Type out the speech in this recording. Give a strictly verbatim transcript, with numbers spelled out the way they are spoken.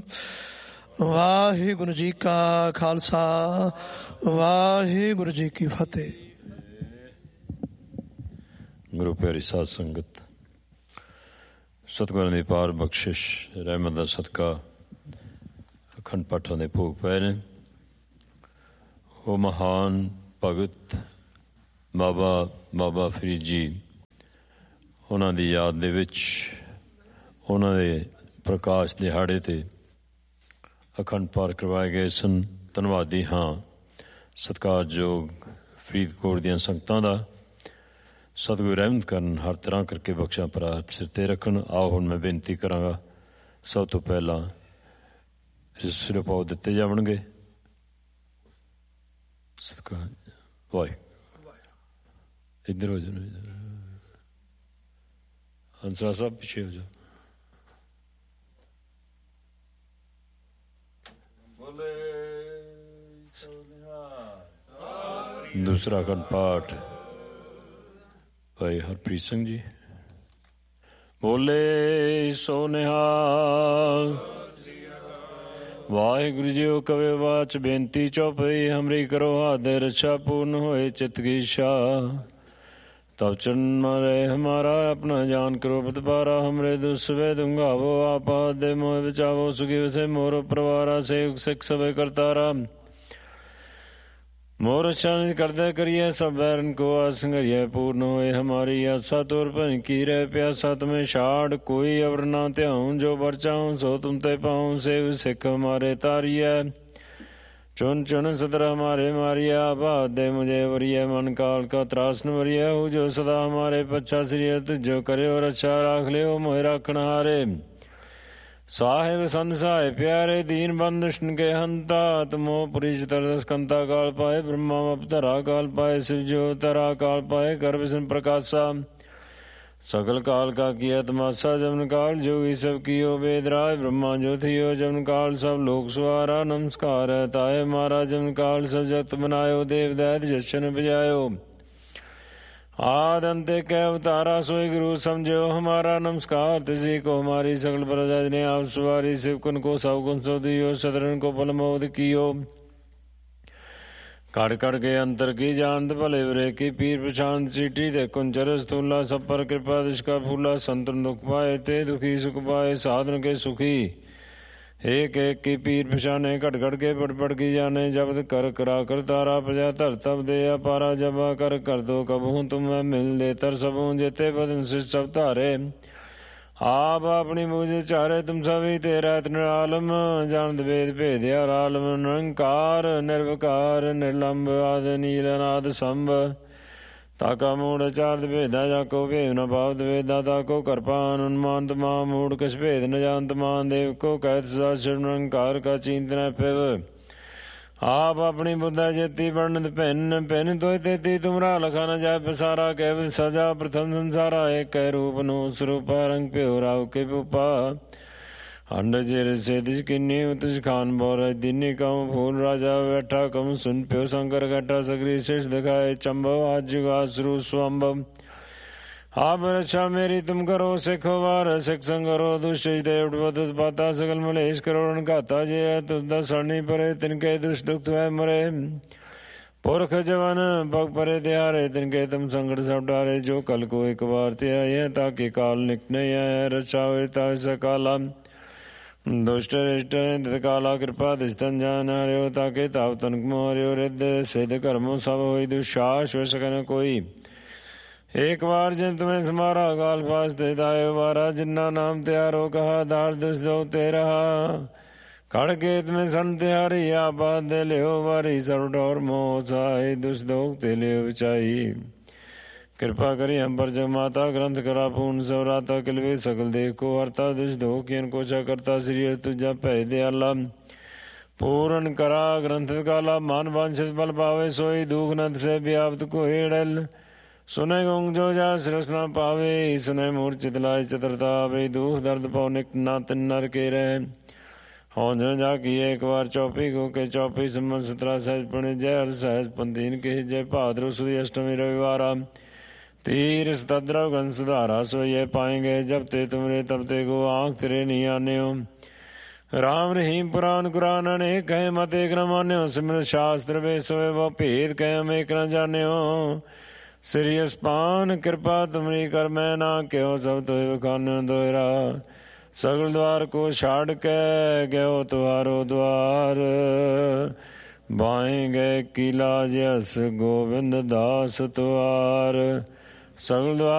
ਵਾਹਿਗੁਰੂ ਜੀ ਕਾ ਖਾਲਸਾ, ਵਾਹਿਗੁਰੂ ਜੀ ਕੀ ਫਤਿਹ। ਗੁਰੂ ਪਿਆਰੀ ਸਾਧ ਸੰਗਤ, ਸਤਿਗੁਰਾਂ ਦੀ ਪਾਰ ਬਖਸ਼ਿਸ਼ ਰਹਿਮਤ ਦਾ ਸਦਕਾ ਅਖੰਡ ਪਾਠਾਂ ਦੇ ਭੋਗ ਪਏ ਨੇ। ਉਹ ਮਹਾਨ ਭਗਤ ਬਾਬਾ ਬਾਬਾ ਫਰੀਦ ਜੀ, ਉਹਨਾਂ ਦੀ ਯਾਦ ਦੇ ਵਿੱਚ ਉਹਨਾਂ ਦੇ ਪ੍ਰਕਾਸ਼ ਦਿਹਾੜੇ 'ਤੇ ਅਖੰਡ ਪਾਠ ਕਰਵਾਏ ਗਏ ਸਨ। ਧੰਨਵਾਦੀ ਹਾਂ ਸਤਿਕਾਰਯੋਗ ਫਰੀਦਕੋਟ ਦੀਆਂ ਸੰਗਤਾਂ ਦਾ। ਸਤਿਗੁਰੂ ਰਹਿਮਤ ਕਰਨ, ਹਰ ਤਰ੍ਹਾਂ ਕਰਕੇ ਬਖਸ਼ਾਂ ਪ੍ਰਾਪਤ ਸਿਰ 'ਤੇ ਰੱਖਣ। ਆਓ ਹੁਣ ਮੈਂ ਬੇਨਤੀ ਕਰਾਂਗਾ, ਸਭ ਤੋਂ ਪਹਿਲਾਂ ਸਿਰ ਪਾਉ ਦਿੱਤੇ ਜਾਵਣਗੇ। ਸਤਿਕਾਰ ਵਾਹਿਗੁਰੂ। ਇੱਧਰ ਹੋ ਜਾਓ, ਹੰਸਰਾ ਸਾਹਿਬ ਪਿੱਛੇ ਹੋ ਜਾਓ। ਦੂਸਰਾ ਅਖੰਡ ਪਾਠ ਭਾਈ ਹਰਪ੍ਰੀਤ ਸਿੰਘ ਜੀ। ਬੋਲੇ ਸੋ ਨਿਹਾਲ। ਵਾਹਿਗੁਰੂ ਜੀ ਉਹ ਕਵੇ ਵਾਚ ਬੇਨਤੀ ਚੌਪਈ, ਹਮਰੀ ਕਰੋ ਹਾਦੇ ਰਛਾ ਪੂਰਨ ਹੋਏ ਚਿਤ ਕੀ ਇੱਛਾ। तब चरण मारे हमारा अपना जान करो बतपारा, हमरे दुस्वे दूंगावो आपा दे मोह बचावो। सुखी वसे मोर परवारा से सिख सब करतारा। मोर अच्छा करदे करिए सब बैरन को आसंगरिए, पूर्ण होए हमारी आशा तोर पर की रह प्यासा। तुम्हें छाड़ कोई अवर ना त्याऊं, जो बर चाहूं सो तुम ते पाऊं। से सिख हमारे तारिय चुन चुन सदर हमारे मारिया। बात दे मुझे वरिय मन काल का त्रासन वरिय हो, जो सदा हमारे पच्छा श्रिय तुझो करे और अच्छा राख ले मोह राखण हारे। साहेब संत साहे प्यारे दीन बंधुष्ण के हंता, तुमो पुरीश तरदस कंता काल पाए। ब्रह्मा अवतरा काल पाए, शिव जो तरा काल पाए। कर विष्णु प्रकाशा सकल काल का किया तमाशा। जमन काल जोगी सब कियो वेद राय, ब्रह्मा जो थियो जमन काल सब लोक सवारा। नमस्कार है ताए मारा जमन काल सब जगत बनायो। देव दैत जशन बजायो, आद अंते कै अवतारा। सोई गुरु समझो हमारा, नमस्कार तिसी को हमारी। सकल प्रजा ने आप सवारी, शिव कुन को सब कुन सो दियो। सदरन को पलमोद कियो, कड़ कड़ के अंतर की जानत भले वरे की। पीर प्रशांत चीटी दे कुंचर स्थूला, सब पर कृपा दिशका फूला। संतन दुख पाए ते दुखी सुख पाए, साधन के सुखी एक एक की पीर पछाने। घट घट के पट पट की जाने, जब कर करा कर तारा। प्रजा धर तब दे पारा, जबा कर कर दो कबहू। तुम मिल दे तर सबू, जेते बदन से सब धारे। आप अपनी मुझ चारे, तुम सभी तेरा निरालम। जानत वेद भेद आलम। निरंकार निर्विकार निर्लंब, आद नीलनाद संभ। ताका मूढ़ चार्द भेदा, जाको भेद न पावत वेदा। ताको कृपान उन्मान तमा मूढ़, कछ भेद न जानत मान। देव को कहत सदा निरंकार का चींत न पिव। आप अपनी बुद्धा जेती वर्णत पेन पेन तो तेती। तुमरा लखा न जाय पसारा, केवल सजा प्रथम संसारा। एक कह रूप नो स्वरूपा, रंग प्यो राव के पुपा। अंड जेर से दिश किन्नी उतुष खान बोर दिन्नी। कम फूल राजा बैठा, कम सुन प्यो शंकर घटा। सगरी शेष दिखाए चंबव, आज जुगा श्रु स्वंभव। आप रक्षा मेरी तुम करो, सिखो वार सिख संगरो। दुष्ट देव पाता, सकल मलेश करोड़ घाता। जे तुदा सरणी परे, तिनके दुष्ट दुख है मरे। पुरख जवन पग परे त्यारे, तिनके तुम संकट सब डारे। जो कल को एक बार त्याय, ताकि काल निकट नहीं आए। रक्षा सकाला दुष्ट रिष्ट काला, कृपा दिस्तन जान हरियो। ताके ताप तनक मोहरियो, रिद्ध सिद्ध कर्मो सब होई। दुशास व सकन कोई, एक बार जिन तुम्हें समारा। काल पास देताए वारा, जिन्ना नाम त्यारो कहा। दार दुष दो तेरा खड़केत में सन त्यारी। आबाद दे ले वारी, सरडोर मोह साई। दुष दो ते ले बचाई। कृपा करी हम पर जग माता, ग्रंथ करा पूर्ण सवराता। किलवे सकल देख को हरता, दुष दो किन को चा करता। श्री तुझा पै दयाला, पूर्ण करा ग्रंथ काला। मान वांछित बल पावे, सोई दुख नद से व्याप्त को हेड़ल। सुने गुंग जो जा सिरसना पावे, सुने मूर्छित लाए चतुरता आवे। दुख दर्द पौ निक ना तिन नर के रहे। हौजन जा की एक बार चौपी को के चौपी। सम्मत सत्रह सहज पुण्य जय हर सहज पंतीन के जय। भाद्र सुदी अष्टमी रविवारा, तीर सतद्रव घन सुधारा। सो ये पाएंगे जब ते तुमरे तब ते को, आंख तेरे नहीं आने हो। ਰਾਮ ਰਹੀਮ ਪੁਰਾਨ ਕੁਰਾਨ ਅਨੇਕ ਕਹੇ ਮਤ ਏਕ ਨ ਮਾਨਿਓ ਸਿਮਰ ਸ਼ਾਸਤਰ ਵੇ ਸੋਏ ਵੋ ਭੇਦ ਕਹਿ ਏਕ ਨ ਜਾਣਿਓ ਸ੍ਰੀ ਅਸਪਾਨ ਕਿਰਪਾ ਤੁਮਰੀ ਕਰ ਮੈਂ ਨਾ ਕਿਉ ਸਭ ਤੋਏ ਵਖਾਨਿਓ ਦੋਇਰਾ ਸਗਲ ਦਵਾਰ ਕੋ ਛਾੜ ਕੇ ਗਇਓ ਤੁਹਾਰੋ ਦਵਾਰ ਬਾਏ ਗਏ ਕੀਲਾ ਜਸ ਗੋਬਿੰਦ ਦਾਸ ਤੁਆਰ ਸਗਲ ਦਵਾਰ